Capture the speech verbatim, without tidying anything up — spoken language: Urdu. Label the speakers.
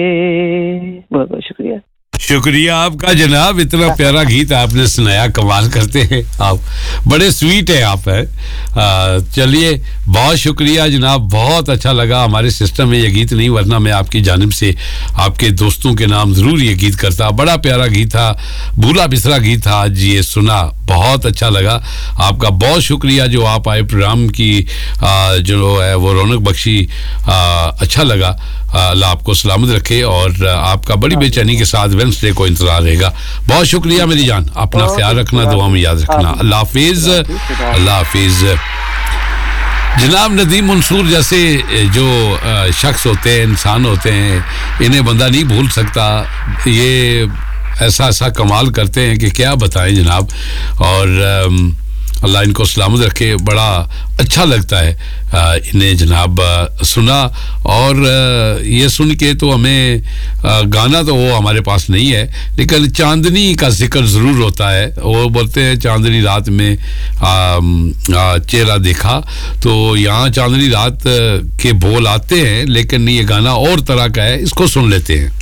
Speaker 1: بہت بہت شکریہ.
Speaker 2: شکریہ آپ کا جناب, اتنا پیارا گیت آپ نے سنایا, کمال کرتے ہیں آپ, بڑے سویٹ ہیں آپ. ہے چلیے بہت شکریہ جناب, بہت اچھا لگا. ہمارے سسٹم میں یہ گیت نہیں, ورنہ میں آپ کی جانب سے آپ کے دوستوں کے نام ضرور یہ گیت کرتا. بڑا پیارا گیت تھا, بھولا بسرا گیت تھا, آج یہ سنا, بہت اچھا لگا. آپ کا بہت شکریہ جو آپ آئے, پروگرام کی جو ہے وہ رونق بخشی, اچھا لگا. اللہ آپ کو سلامت رکھے, اور آپ کا بڑی بے چینی کے ساتھ وینسڈے کو انتظار رہے گا. بہت شکریہ میری جان, اپنا خیال رکھنا, دعا میں یاد رکھنا. اللہ حافظ, اللہ حافظ. جناب ندیم منصور جیسے جو شخص ہوتے ہیں, انسان ہوتے ہیں, انہیں بندہ نہیں بھول سکتا. یہ ایسا ایسا کمال کرتے ہیں کہ کیا بتائیں جناب, اور اللہ ان کو سلامت رکھے. بڑا اچھا لگتا ہے انہیں جناب سنا, اور یہ سن کے تو ہمیں گانا تو وہ ہمارے پاس نہیں ہے, لیکن چاندنی کا ذکر ضرور ہوتا ہے. وہ بولتے ہیں چاندنی رات میں چہرہ دیکھا, تو یہاں چاندنی رات کے بول آتے ہیں, لیکن یہ گانا اور طرح کا ہے, اس کو سن لیتے ہیں.